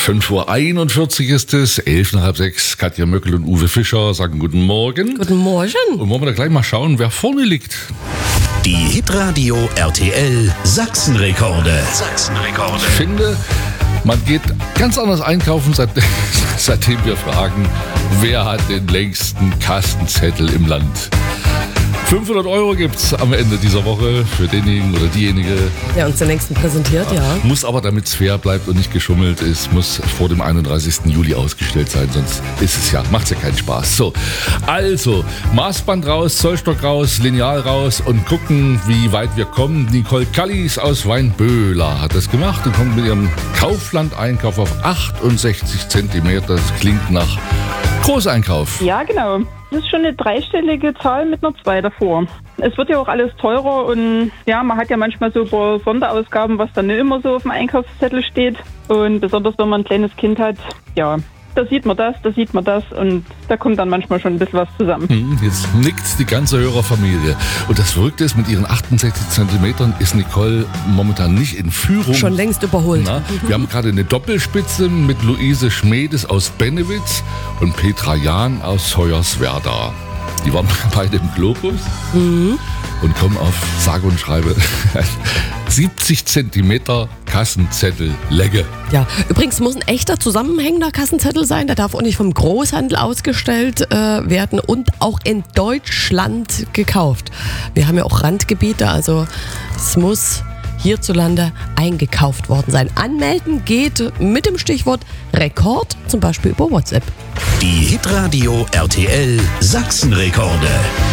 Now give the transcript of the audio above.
5:41 Uhr ist es, 5:11. Katja Möckel und Uwe Fischer sagen guten Morgen. Guten Morgen. Und wollen wir da gleich mal schauen, wer vorne liegt. Die Hitradio RTL Sachsenrekorde. Ich finde, man geht ganz anders einkaufen, seitdem wir fragen, wer hat den längsten Kassenzettel im Land. 500 € gibt's am Ende dieser Woche für denjenigen oder diejenige. Der uns den längsten präsentiert, ja. Muss aber, damit es fair bleibt und nicht geschummelt ist, muss vor dem 31. Juli ausgestellt sein, sonst macht's ja keinen Spaß. So, also Maßband raus, Zollstock raus, Lineal raus und gucken, wie weit wir kommen. Nicole Kallis aus Weinböhler hat das gemacht und kommt mit ihrem Kaufland-Einkauf auf 68 cm. Das klingt nach Großeinkauf. Ja, genau. Das ist schon eine dreistellige Zahl mit einer 2 davor. Es wird ja auch alles teurer und ja, man hat ja manchmal so ein paar Sonderausgaben, was dann nicht immer so auf dem Einkaufszettel steht. Und besonders wenn man ein kleines Kind hat, ja, da sieht man das und da kommt dann manchmal schon ein bisschen was zusammen. Jetzt nickt die ganze Hörerfamilie. Und das Verrückte ist, mit ihren 68 cm ist Nicole momentan nicht in Führung. Schon längst überholt. Na, wir haben gerade eine Doppelspitze mit Luise Schmedes aus Bennewitz und Petra Jahn aus Hoyerswerda. Die waren beide im Globus und kommen auf sage und schreibe 70 cm Kassenzettellänge. Ja, übrigens muss ein echter zusammenhängender Kassenzettel sein. Der darf auch nicht vom Großhandel ausgestellt werden und auch in Deutschland gekauft. Wir haben ja auch Randgebiete, also es muss hierzulande eingekauft worden sein. Anmelden geht mit dem Stichwort Rekord, zum Beispiel über WhatsApp. Die Hitradio RTL Sachsenrekorde.